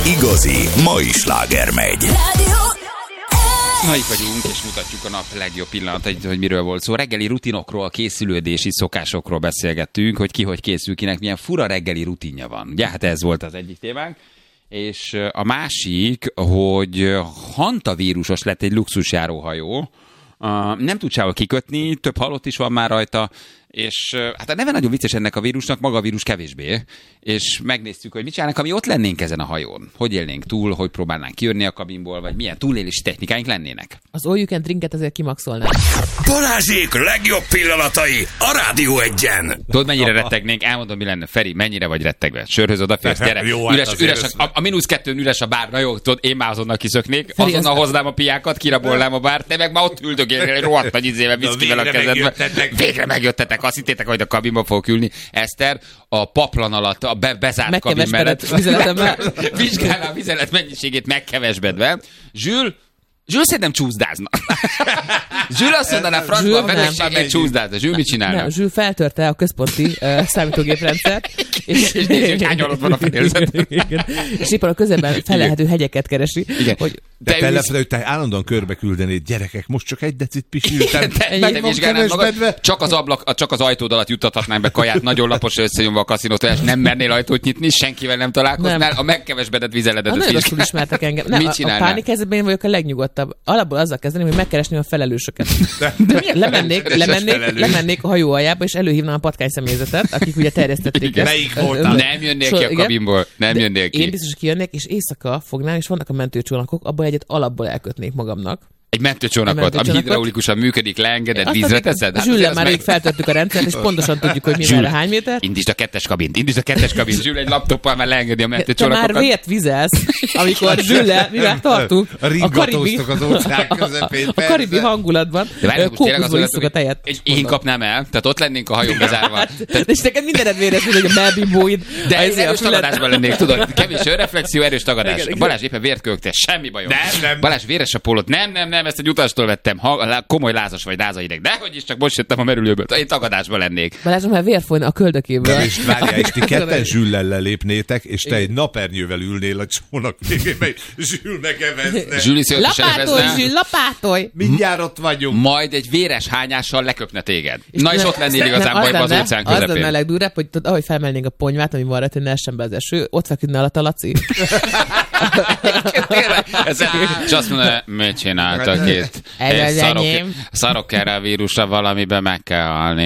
igazi mai sláger megy. Na, itt vagyunk, és mutatjuk a nap legjobb pillanatait, hogy miről volt szó. Reggeli rutinokról, készülődési szokásokról beszélgettünk, hogy ki hogy készül, kinek milyen fura reggeli rutinja van. Ugye, hát ez volt az egyik témánk. És a másik, hogy hantavírusos lett egy luxusjáróhajó. Nem tud sehol kikötni, több halott is van már rajta, és hát a neve nagyon vicces ennek a vírusnak, maga a vírus kevésbé, és megnéztük, hogy mit csinálnak, ami ott lennénk ezen a hajón. Hogy élnénk túl, hogy próbálnánk kijönni a kabinból, vagy milyen túlélési technikáink lennének. Az all you can drinket azért kimaxolnám. Balázsék legjobb pillanatai a Rádió 1-en. Tudod, mennyire rettegnénk? Elmondom, mi lenne. Feri, mennyire vagy rettegve? Sörhöz odaférsz, gyere. Jó, üres, a -2-n üres a bár. Na jó, tudod, én már azonnal kiszöknék, azonnal hoznám a piákat, kirabolnám a bárt, te meg már ott üldögélnél egy rohadt nagy izével viszkivel a kezedbe. Végre megjöttetek. Azt hittétek, hogy a kabinba fogok ülni. Eszter, a paplan alatt, a bezárt kabin mellett vizsgálná a vizelet mennyiségét megkevesbedve. Zsül szerintem csúszdázna. Zsül azt mondaná, francba, feleségét csúszdázna. Zsül mit csinálna? Nem, Zsül feltörte a központi számítógéprendszert, és nézi, hogy hány alatt van a fedélzet. És éppen a közelben felelhető hegyeket keresi. Hogy de te hogy te állandóan körbe küldenéd, gyerekek, most csak egy decit pisiltem. Te vizsgálnád magad, csak az ajtód alatt juttathatnánk be kaját, nagyon lapos összenyomva a kaszinót, és nem mernél ajtót nyitni, senkivel nem találkoznál, a megkevesbedett vizeledet. Nagyon rosszul ismertek engem. Mit a pánik helyzetben én vagyok a legnyugodtabb. Alapból azzal kezdeném, hogy megkeresném a felelősöket. Lemennék a hajó aljába, és előhívnám a patkány személyzetet, akik ugye terjesztették ezt. Melyik voltál? Nem jönnél ki a kabinból. Nem jönnél ki. Én biztos kijönnék, és éjszaka fognám, és vannak a mentőcsónakok, abból egyet alapból elkötnék magamnak. Egy mentőcsónakot, ami hidraulikusan működik, leengedett, vízre teszed? Zsüllel már így feltörtük a rendszert, és pontosan tudjuk, hogy mi merre hány méter. Indítsd a kettes kabint. Zsül egy laptoppal már leengedi a mentőcsónakokat. Te már vért vizelsz, amikor Zsüllel, mivel tartunk a karibi hangulatban, kókuszból isszuk a tejet. És én kapnám el, tehát ott lennénk a hajón bezárva. És neked mindened véres, hogy a melbimbóid. De erős tagadásban lennék, tudod, kevés önreflexió, erős tagadás. Balázs éppen vért kögte, semmi bajom. Balázs véres a pólót, nem, ezt egy utastól vettem. Komoly lázas vagy lázaideg. Dehogy is, csak most jöttem a merülőből. Én tagadásban lennék. Balázsom, mert vér folyna a köldökéből. És várjál, és ti ketten Zsüllel lelépnétek, és te egy napernyővel ülnél a csónak végében, Zsül megevezne. Zsüli szőt Zsül, lapátolj! Mindjárt ott vagyunk. Majd egy véres hányással leköpne téged. Na és ott lennél igazán bajban az óceán közepén. Az lenne a legdurvább, hogy ahogy felmennénk a ponyvát, ami van rá, hogy ne essen be az eső, ott feküdne alatt a Laci. És azt mondja, mit csináltak itt? Szarok erre a vírusra, valamiben meg kell halni.